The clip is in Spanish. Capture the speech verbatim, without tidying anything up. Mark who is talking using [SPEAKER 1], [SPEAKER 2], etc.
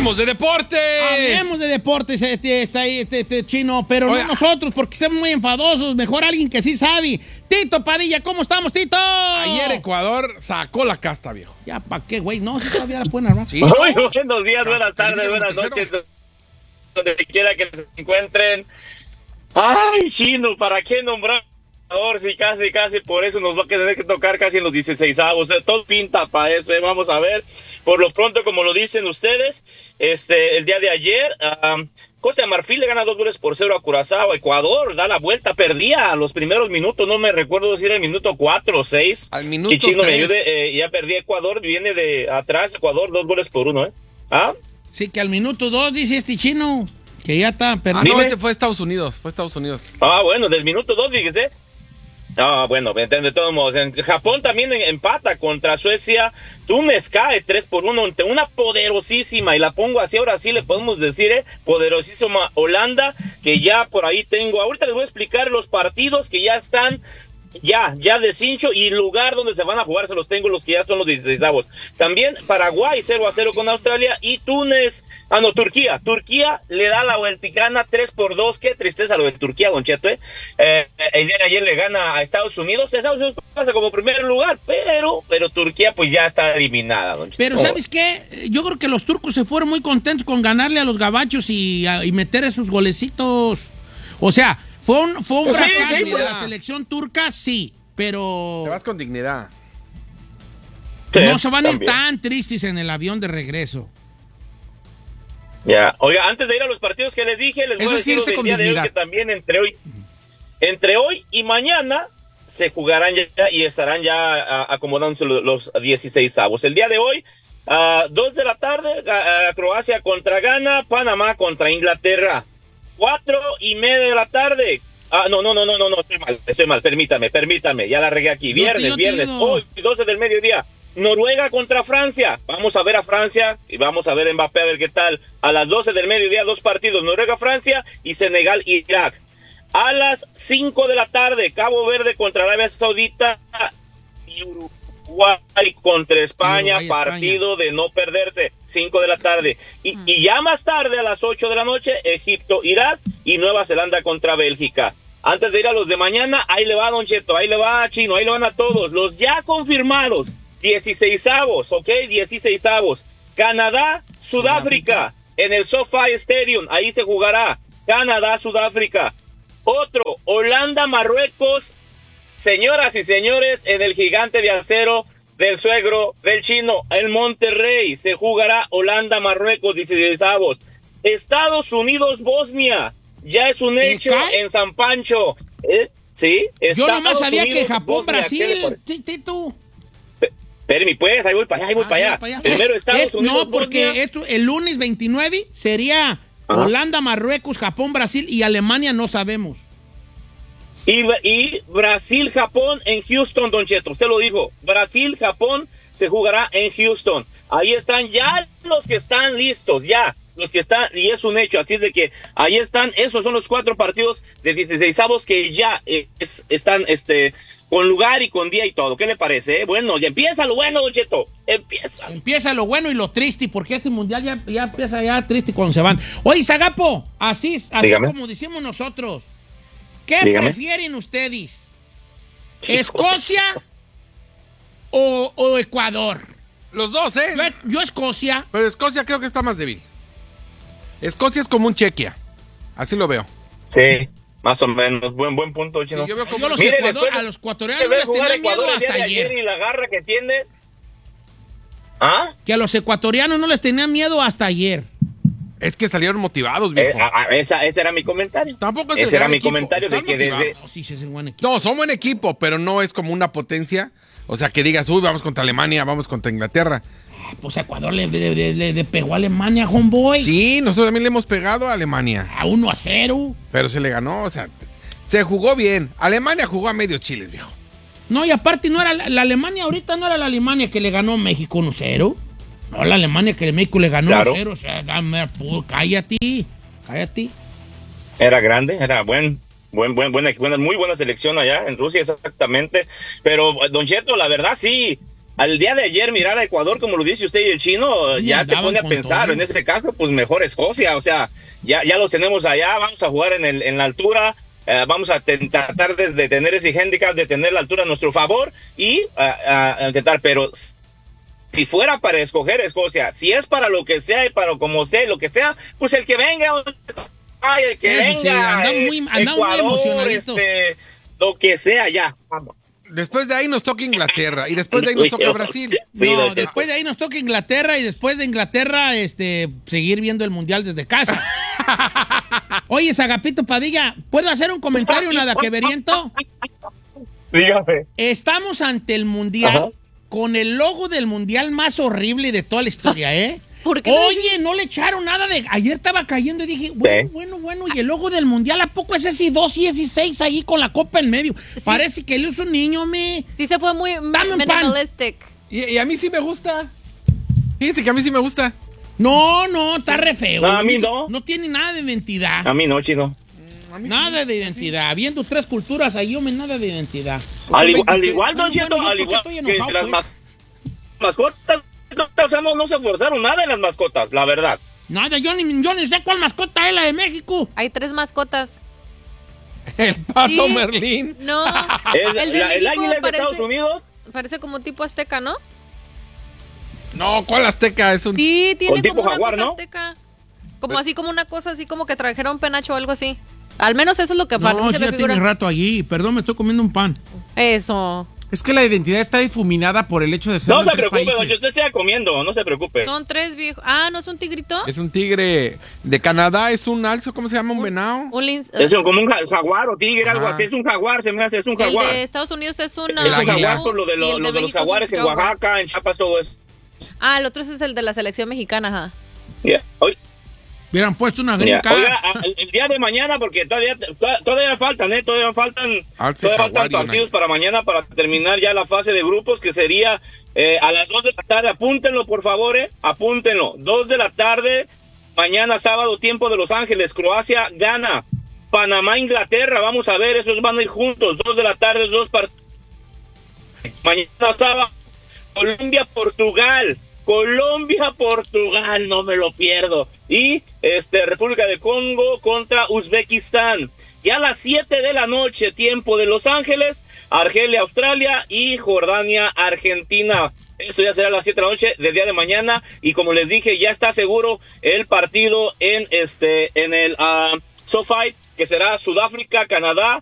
[SPEAKER 1] Hablemos de deportes.
[SPEAKER 2] Hablemos de deportes, este, este, este, este chino, pero Oiga. no nosotros, porque somos muy enfadosos. Mejor alguien que sí sabe. Tito Padilla, ¿cómo estamos, Tito?
[SPEAKER 1] Ayer Ecuador sacó la casta, viejo.
[SPEAKER 2] Ya, ¿para qué, güey? No, si todavía la pueden armar.
[SPEAKER 3] Sí, muy ¿no? buenos días, buenas tardes, buenas noches. Donde quiera que se encuentren. Ay, chino, ¿para qué nombrar? Sí, casi, casi, por eso nos va a tener que tocar casi en los dieciseisavos. O sea, todo pinta para eso, ¿eh? Vamos a ver. Por lo pronto, como lo dicen ustedes, este, el día de ayer, um, Costa de Marfil le gana dos goles por cero a Curazao. Ecuador da la vuelta, perdía a los primeros minutos, no me recuerdo si era el minuto cuatro o seis.
[SPEAKER 1] Al minuto
[SPEAKER 3] y Chino
[SPEAKER 1] tres.
[SPEAKER 3] me ayude, eh, ya perdí Ecuador, viene de atrás, Ecuador, dos goles por uno, ¿eh? ¿Ah?
[SPEAKER 2] Sí, que al minuto dos dice este chino, que ya está perdido.
[SPEAKER 1] Ah, no, ese fue Estados Unidos, fue Estados Unidos.
[SPEAKER 3] Ah, bueno, del minuto dos, fíjese. Ah, bueno, de todos modos, en Japón también empata contra Suecia, Túnez cae tres por uno ante una poderosísima, y la pongo así, ahora sí le podemos decir, eh, poderosísima Holanda, que ya por ahí tengo, ahorita les voy a explicar los partidos que ya están, ya, ya de cincho, y el lugar donde se van a jugar se los tengo, los que ya son los dieciseisavos. También Paraguay cero a cero con Australia, y Túnez, ah no, Turquía, Turquía le da la vuelticana tres por dos, qué tristeza lo de Turquía, Don Cheto, eh. eh el día de ayer le gana a Estados Unidos, Estados Unidos pasa como primer lugar, pero, pero Turquía pues ya está eliminada, Don Cheto.
[SPEAKER 2] Pero ¿sabes qué? Yo creo que los turcos se fueron muy contentos con ganarle a los gabachos y, a, y meter esos golecitos, o sea, Fue un, fue un
[SPEAKER 3] sí,
[SPEAKER 2] fracaso
[SPEAKER 3] sí,
[SPEAKER 2] de
[SPEAKER 3] pues.
[SPEAKER 2] la selección turca, sí, pero...
[SPEAKER 1] Te vas con dignidad.
[SPEAKER 2] Sí, no se van a ir
[SPEAKER 3] también.
[SPEAKER 2] tan tristes en el avión de regreso.
[SPEAKER 3] Ya, oiga, antes de ir a los partidos que les dije, les voy
[SPEAKER 1] Eso
[SPEAKER 3] a
[SPEAKER 1] es
[SPEAKER 3] decir
[SPEAKER 1] irse
[SPEAKER 3] del
[SPEAKER 1] con
[SPEAKER 3] día de hoy
[SPEAKER 1] dignidad.
[SPEAKER 3] que también entre hoy, entre hoy y mañana se jugarán ya y estarán ya a, acomodándose los, los dieciseisavos. El día de hoy, a dos de la tarde, a, a Croacia contra Ghana, Panamá contra Inglaterra. Cuatro y media de la tarde. Ah, no, no, no, no, no, no, estoy mal, estoy mal, permítame, permítame, ya la regué aquí. Viernes,
[SPEAKER 2] tío,
[SPEAKER 3] viernes,
[SPEAKER 2] tío.
[SPEAKER 3] hoy, doce del mediodía. Noruega contra Francia. Vamos a ver a Francia y vamos a ver a Mbappé a ver qué tal. A las doce del mediodía, dos partidos, Noruega-Francia y Senegal-Irak. A las cinco de la tarde, Cabo Verde contra Arabia Saudita y Uruguay contra España,
[SPEAKER 2] Uruguay,
[SPEAKER 3] partido España. De no perderse, cinco de la tarde. Y, y ya más tarde, a las ocho de la noche, Egipto-Irak y Nueva Zelanda contra Bélgica. Antes de ir a los de mañana, ahí le va Don Cheto, ahí le va Chino, ahí le van a todos. Los ya confirmados, dieciseisavos, ¿ok? dieciseisavos. Canadá, Sudáfrica, en el SoFi Stadium, ahí se jugará. Canadá, Sudáfrica. Otro, Holanda, Marruecos, señoras y señores, en el gigante de acero del suegro del Chino, el Monterrey, se jugará Holanda, Marruecos, dieciseisavos. Estados Unidos, Bosnia, ya es un hecho
[SPEAKER 2] cae?
[SPEAKER 3] en San Pancho. ¿Eh? ¿Sí?
[SPEAKER 2] Yo nomás
[SPEAKER 3] Estados
[SPEAKER 2] sabía
[SPEAKER 3] Unidos,
[SPEAKER 2] que Japón,
[SPEAKER 3] Bosnia, ¿qué le
[SPEAKER 2] Brasil,
[SPEAKER 3] parece?
[SPEAKER 2] Tito.
[SPEAKER 3] Permi, pues, ahí voy para allá, ahí voy
[SPEAKER 2] Ah,
[SPEAKER 3] para allá.
[SPEAKER 2] sí, para allá.
[SPEAKER 3] Primero Estados
[SPEAKER 2] Es-
[SPEAKER 3] Unidos,
[SPEAKER 2] No, porque
[SPEAKER 3] Bosnia.
[SPEAKER 2] esto, el lunes veintinueve sería
[SPEAKER 3] Ajá.
[SPEAKER 2] Holanda, Marruecos, Japón, Brasil y Alemania, no sabemos.
[SPEAKER 3] Y, y Brasil, Japón en Houston, Don Cheto, usted lo dijo. Brasil, Japón se jugará en Houston. Ahí están ya los que están listos, ya. Los que están, y es un hecho, así es de que ahí están, esos son los cuatro partidos de dieciseisavos que ya eh, es, están este, con lugar y con día y todo. ¿Qué le parece? Eh? Bueno, ya empieza lo bueno, Don Cheto, empieza.
[SPEAKER 2] Empieza lo bueno y lo triste, porque este mundial ya, ya empieza ya triste cuando se van. Oye, Zagapo, así, así
[SPEAKER 3] Dígame.
[SPEAKER 2] como decimos nosotros, ¿qué
[SPEAKER 3] Dígame.
[SPEAKER 2] prefieren ustedes? ¿Escocia o, o Ecuador?
[SPEAKER 1] Los dos, ¿eh?
[SPEAKER 2] Yo, yo Escocia.
[SPEAKER 1] Pero Escocia creo que está más débil. Escocia es como un Chequia. Así lo veo.
[SPEAKER 3] Sí, más o menos, buen buen punto, Chino.
[SPEAKER 1] Sí, yo veo como...
[SPEAKER 2] Yo los
[SPEAKER 3] Mire,
[SPEAKER 2] Ecuador-
[SPEAKER 3] después de-
[SPEAKER 2] a los ecuatorianos
[SPEAKER 3] que
[SPEAKER 2] no
[SPEAKER 3] ver
[SPEAKER 2] les
[SPEAKER 3] jugar
[SPEAKER 2] tenían miedo
[SPEAKER 3] Ecuador el día
[SPEAKER 2] hasta
[SPEAKER 3] de
[SPEAKER 2] ayer.
[SPEAKER 3] y la garra que tiene. ¿Ah?
[SPEAKER 2] Que a los ecuatorianos no les tenían miedo hasta ayer.
[SPEAKER 1] Es que salieron motivados,
[SPEAKER 3] Eh,
[SPEAKER 1] viejo.
[SPEAKER 3] a- a- esa, ese era mi comentario.
[SPEAKER 1] Tampoco es el
[SPEAKER 3] Ese era
[SPEAKER 1] gran
[SPEAKER 3] mi
[SPEAKER 1] equipo.
[SPEAKER 3] comentario de
[SPEAKER 1] Están
[SPEAKER 3] que desde...
[SPEAKER 1] motivados.
[SPEAKER 2] No, sí, sí, es un buen equipo.
[SPEAKER 1] No, son buen equipo, pero no es como una potencia. O sea, que digas, uy, vamos contra Alemania, vamos contra Inglaterra.
[SPEAKER 2] Pues Ecuador le, le- le- le- le pegó a Alemania, homeboy.
[SPEAKER 1] Sí, nosotros también le hemos pegado a Alemania.
[SPEAKER 2] A uno a cero.
[SPEAKER 1] Pero se le ganó, o sea, se jugó bien. Alemania jugó a medios chiles, viejo.
[SPEAKER 2] No, y aparte no era la, la Alemania, ahorita no era la Alemania que le ganó México uno cero. No, la Alemania que México le ganó
[SPEAKER 3] Claro.
[SPEAKER 2] uno cero. O sea, dame, pu- cállate, cállate.
[SPEAKER 3] Era grande, era buen, buen, buen, buena, buena, muy buena selección allá en Rusia, exactamente. Pero, Don Cheto, la verdad sí, al día de ayer mirar a Ecuador, como lo dice usted y el chino,
[SPEAKER 2] Sí,
[SPEAKER 3] ya te
[SPEAKER 2] andaban
[SPEAKER 3] pone a
[SPEAKER 2] con
[SPEAKER 3] pensar.
[SPEAKER 2] todo.
[SPEAKER 3] En ese caso, pues mejor Escocia. O sea, ya, ya los tenemos allá, vamos a jugar en, el, en la altura. Uh, vamos a tratar de, de tener ese handicap, de tener la altura a nuestro favor y uh, uh, intentar, pero si fuera para escoger Escocia, si es para lo que sea y para como sea, lo que sea, pues el que venga, ay, el que
[SPEAKER 2] Eso sí,
[SPEAKER 3] venga,
[SPEAKER 2] andamos muy-
[SPEAKER 3] eh,
[SPEAKER 2] andamos muy
[SPEAKER 3] Ecuador,
[SPEAKER 2] emocionaditos.
[SPEAKER 3] este, lo que sea, ya, vamos.
[SPEAKER 1] Después de ahí nos toca Inglaterra y después de ahí nos toca Brasil.
[SPEAKER 3] Sí,
[SPEAKER 2] no,
[SPEAKER 3] de-
[SPEAKER 2] después de ahí nos toca Inglaterra y después de Inglaterra, este, seguir viendo el Mundial desde casa. Oye, Agapito Padilla, ¿puedo hacer un comentario nada que veriento?
[SPEAKER 3] Dígame.
[SPEAKER 2] Estamos ante el Mundial
[SPEAKER 3] Ajá.
[SPEAKER 2] con el logo del Mundial más horrible de toda la historia, ¿eh?
[SPEAKER 4] ¿Por qué?
[SPEAKER 2] Oye, no le echaron nada de... Ayer estaba cayendo y dije, bueno,
[SPEAKER 3] Sí.
[SPEAKER 2] bueno, bueno, y el logo del Mundial, ¿a poco es ese dos y ese seis ahí con la copa en medio? Parece que él es un niño, me...
[SPEAKER 4] Sí se fue muy
[SPEAKER 2] Dame un pan.
[SPEAKER 4] minimalistic.
[SPEAKER 1] Y, y a mí sí me gusta. Fíjense que a mí sí me gusta.
[SPEAKER 2] No, no, está re feo.
[SPEAKER 3] No, a mí no.
[SPEAKER 2] No tiene nada de identidad.
[SPEAKER 3] A mí no, chino.
[SPEAKER 1] A mí
[SPEAKER 2] Nada de identidad. Viendo tres culturas ahí, hombre, nada de identidad.
[SPEAKER 3] Al, igual- al
[SPEAKER 1] veintiséis.
[SPEAKER 3] igual,
[SPEAKER 2] Bueno,
[SPEAKER 3] Don Cheto,
[SPEAKER 2] bueno, yo
[SPEAKER 3] al
[SPEAKER 2] porque
[SPEAKER 3] igual
[SPEAKER 2] estoy
[SPEAKER 3] que
[SPEAKER 2] enojado,
[SPEAKER 3] las
[SPEAKER 2] pues.
[SPEAKER 3] mas- mascotas, no, o sea, no, no se esforzaron nada en las mascotas, la verdad.
[SPEAKER 2] Nada, yo ni, yo ni sé cuál mascota es la de México.
[SPEAKER 4] Hay tres mascotas.
[SPEAKER 1] El pato
[SPEAKER 4] Sí.
[SPEAKER 1] Merlín.
[SPEAKER 4] No,
[SPEAKER 3] Es-
[SPEAKER 4] el de
[SPEAKER 3] la- el
[SPEAKER 4] México
[SPEAKER 3] águila es de Estados
[SPEAKER 4] parece,
[SPEAKER 3] Unidos.
[SPEAKER 4] parece como tipo azteca, ¿no?
[SPEAKER 1] No, ¿cuál azteca? Es un...
[SPEAKER 4] Sí, tiene
[SPEAKER 3] Con tipo
[SPEAKER 4] como una
[SPEAKER 3] jaguar,
[SPEAKER 4] cosa
[SPEAKER 3] ¿no?
[SPEAKER 4] azteca. Como así, como una cosa así, como que trajeron penacho o algo así. Al menos eso es lo que
[SPEAKER 2] No,
[SPEAKER 4] parece,
[SPEAKER 2] sí,
[SPEAKER 4] me
[SPEAKER 2] ya
[SPEAKER 4] figura.
[SPEAKER 2] tiene rato allí. Perdón, me estoy comiendo un pan.
[SPEAKER 4] Eso.
[SPEAKER 5] Es que la identidad está difuminada por el hecho de ser
[SPEAKER 3] No
[SPEAKER 5] de
[SPEAKER 3] se
[SPEAKER 5] tres
[SPEAKER 3] preocupe, don
[SPEAKER 5] países.
[SPEAKER 3] Cheto, usted siga comiendo, no se preocupe.
[SPEAKER 4] Son tres viejos. Ah, ¿no es un tigrito?
[SPEAKER 1] Es un tigre de Canadá, es un alzo, ¿cómo se llama? Un venado.
[SPEAKER 4] Un lin-
[SPEAKER 3] Es un- como un ja- jaguar o tigre, algo
[SPEAKER 1] Ajá.
[SPEAKER 3] así. Es un jaguar, se me hace, es un
[SPEAKER 4] El
[SPEAKER 3] jaguar.
[SPEAKER 4] de Estados Unidos es un...
[SPEAKER 3] Es un
[SPEAKER 1] águila.
[SPEAKER 3] jaguar por lo de,
[SPEAKER 4] y
[SPEAKER 3] lo-
[SPEAKER 4] el
[SPEAKER 3] lo de los
[SPEAKER 4] México es un
[SPEAKER 3] jaguares en
[SPEAKER 4] jaguar.
[SPEAKER 3] Oaxaca, en Chiapas, todo eso.
[SPEAKER 4] Ah, el otro es el de la selección mexicana, ajá.
[SPEAKER 3] Yeah. Oye,
[SPEAKER 2] Hubieran puesto una
[SPEAKER 3] yeah.
[SPEAKER 2] gringa.
[SPEAKER 3] Oiga, a- el, el día de mañana, porque todavía, todavía, todavía faltan, ¿eh? Todavía faltan,
[SPEAKER 1] Alce,
[SPEAKER 3] todavía
[SPEAKER 1] jaguar
[SPEAKER 3] faltan
[SPEAKER 1] y una-
[SPEAKER 3] partidos para mañana para terminar ya la fase de grupos, que sería eh, a las dos de la tarde. Apúntenlo, por favor, ¿eh? Apúntenlo. dos de la tarde, mañana sábado, tiempo de Los Ángeles. Croacia gana. Panamá, Inglaterra. Vamos a ver, esos van a ir juntos. dos de la tarde, dos partidos. Mañana sábado, Colombia, Portugal. Colombia, Portugal, no me lo pierdo. Y este República de Congo contra Uzbekistán. Y a las siete de la noche, tiempo de Los Ángeles, Argelia, Australia y Jordania, Argentina. Eso ya será a las siete de la noche del día de mañana. Y como les dije, ya está seguro el partido en este en el uh, SoFi, que será Sudáfrica, Canadá,